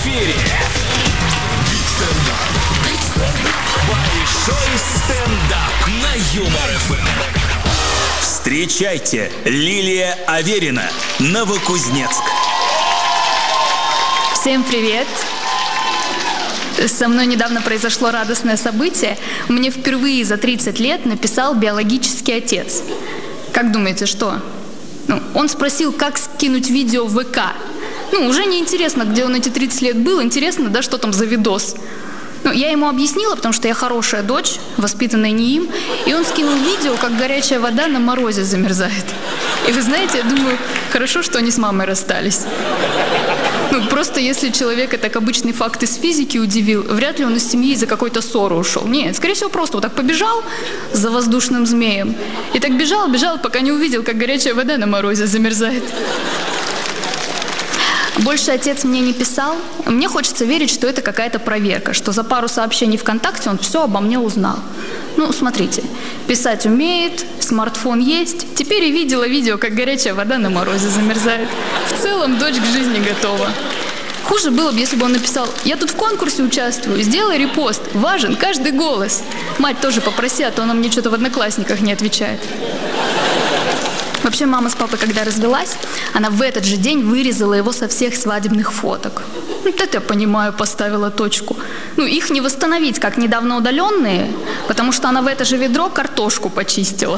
эфире большой стендап на Юмор ФМ. Встречайте, Лилия Аверина, Новокузнецк. Всем привет! Со мной недавно произошло радостное событие. Мне впервые за 30 лет написал биологический отец. Как думаете, что? Он спросил, как скинуть видео в ВК. Уже не интересно, где он эти 30 лет был, интересно, да, что там за видос. Я ему объяснила, потому что я хорошая дочь, воспитанная не им, и он скинул видео, как горячая вода на морозе замерзает. И вы знаете, я думаю, хорошо, что они с мамой расстались. Просто если человека так обычный факт из физики удивил, вряд ли он из семьи из-за какой-то ссоры ушел. Нет, скорее всего, просто вот так побежал за воздушным змеем. И так бежал, пока не увидел, как горячая вода на морозе замерзает. Больше отец мне не писал. Мне хочется верить, что это какая-то проверка, что за пару сообщений ВКонтакте он все обо мне узнал. Смотрите, писать умеет, смартфон есть. Теперь и видела видео, как горячая вода на морозе замерзает. В целом, дочь к жизни готова. Хуже было бы, если бы он написал: «Я тут в конкурсе участвую, сделай репост, важен каждый голос». Мать тоже попроси, а то она мне что-то в Одноклассниках не отвечает. Вообще, мама с папой, когда развелась, она в этот же день вырезала его со всех свадебных фоток. Это я понимаю, поставила точку. Их не восстановить, как недавно удаленные, потому что она в это же ведро картошку почистила.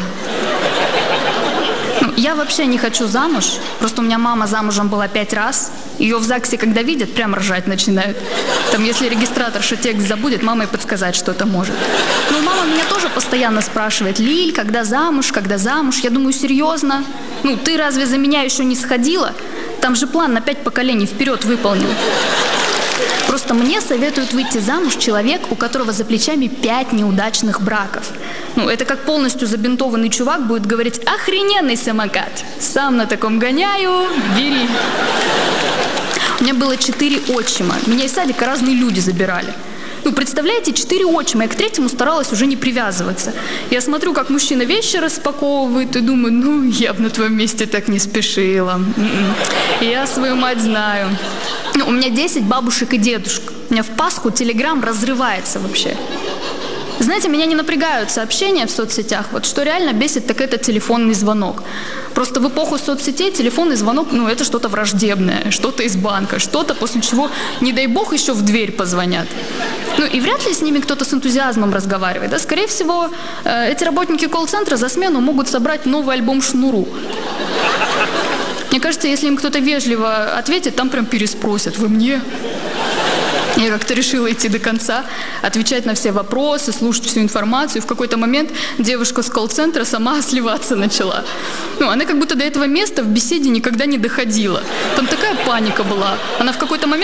Я вообще не хочу замуж, просто у меня мама замужем была 5 раз. Ее в ЗАГСе, когда видят, прям ржать начинают. Если регистраторша текст забудет, мама и подсказать что-то может. Мама меня тоже постоянно спрашивает: «Лиль, когда замуж, когда замуж?» Я думаю, серьезно? Ты разве за меня еще не сходила? Там же план на 5 поколений вперед выполнен. Просто мне советуют выйти замуж человек, у которого за плечами 5 неудачных браков. Это как полностью забинтованный чувак будет говорить: «Охрененный самокат! Сам на таком гоняю, бери!» У меня было 4 отчима. Меня из садика разные люди забирали. Представляете, 4 отчима. Я к 3-му старалась уже не привязываться. Я смотрю, как мужчина вещи распаковывает, и думаю, я бы на твоем месте так не спешила. Я свою мать знаю. У меня 10 бабушек и дедушек. У меня в Пасху Телеграм разрывается вообще. Знаете, меня не напрягают сообщения в соцсетях. Что реально бесит, так это телефонный звонок. Просто в эпоху соцсетей телефонный звонок, это что-то враждебное, что-то из банка, что-то, после чего, не дай бог, еще в дверь позвонят. И вряд ли с ними кто-то с энтузиазмом разговаривает. Да? Скорее всего, эти работники колл-центра за смену могут собрать новый альбом «Шнуру». Мне кажется, если им кто-то вежливо ответит, там прям переспросят: «Вы мне?» Я как-то решила идти до конца, отвечать на все вопросы, слушать всю информацию. В какой-то момент девушка с колл-центра сама сливаться начала. Она как будто до этого места в беседе никогда не доходила. Там такая паника была. Она в какой-то момент